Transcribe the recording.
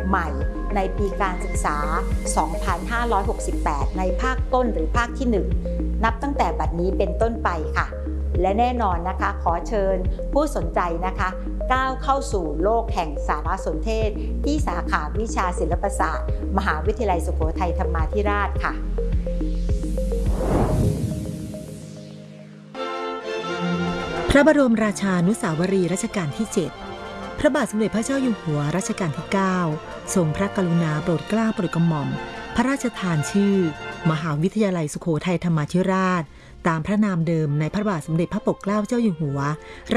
ใหม่ในปีการศึกษา 2568 ในภาคต้นหรือภาคที่ 1 นับตั้งแต่บัดนี้เป็นต้นไปค่ะและแน่นอนนะคะขอเชิญผู้สนใจนะคะก้าวเข้าสู่โลกแห่งสารสนเทศที่สาขาวิชาศิลปศาสตร์มหาวิทยาลัยสุโขทัยธรรมาธิราชค่ะพระบรมราชานุสาวรีย์รัชกาลที่ 7 พระบาทสมเด็จพระเจ้าอยู่หัวรัชกาลที่ 9 ทรงพระกรุณาโปรดเกล้าโปรดกระหม่อมพระราชทานชื่อมหาวิทยาลัยสุโขทัยธรรมาธิราชตามพระนามเดิมในพระบาทสมเด็จพระปกเกล้าเจ้าอยู่หัว